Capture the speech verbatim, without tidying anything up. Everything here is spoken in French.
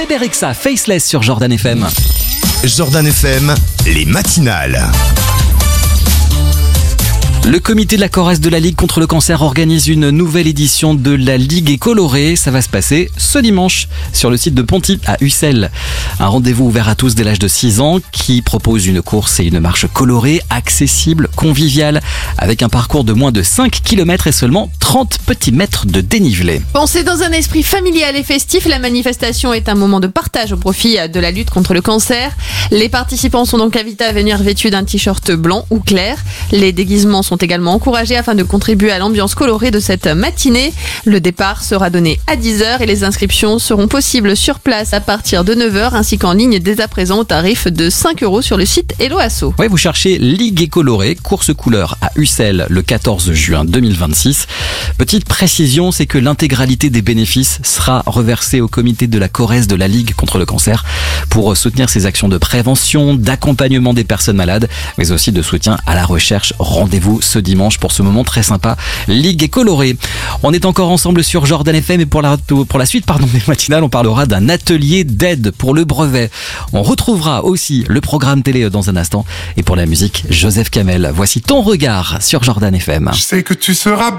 Bébé Rexha, Faceless sur Jordan F M. Jordan F M, les matinales. Le comité de la Corrèze de la Ligue contre le cancer organise une nouvelle édition de la Ligue colorée. Ça va se passer ce dimanche sur le site de Ponty à Ussel. Un rendez-vous ouvert à tous dès l'âge de six ans qui propose une course et une marche colorée, accessible, conviviale, avec un parcours de moins de cinq kilomètres et seulement trente petits mètres de dénivelé. Pensée dans un esprit familial et festif, la manifestation est un moment de partage au profit de la lutte contre le cancer. Les participants sont donc invités à venir vêtus d'un t-shirt blanc ou clair. Les déguisements sont également encouragés afin de contribuer à l'ambiance colorée de cette matinée. Le départ sera donné à dix heures et les inscriptions seront possibles sur place à partir de neuf heures ainsi qu'en ligne dès à présent au tarif de cinq euros sur le site Hello Asso. Ouais, vous cherchez Ligue colorée, course couleur à Ussel le quatorze juin deux mille vingt-six. Petite précision, c'est que l'intégralité des bénéfices sera reversée au comité de la Corrèze de la Ligue contre le cancer pour soutenir ses actions de prévention, d'accompagnement des personnes malades, mais aussi de soutien à la recherche. Rendez-vous ce dimanche pour ce moment très sympa, Ligue colorée. On est encore ensemble sur Jordan F M et pour la, pour la suite pardon, des matinales, on parlera d'un atelier d'aide pour le brevet. On retrouvera aussi le programme télé dans un instant et pour la musique, Joseph Kamel. Voici Ton regard sur Jordan F M. Je sais que tu seras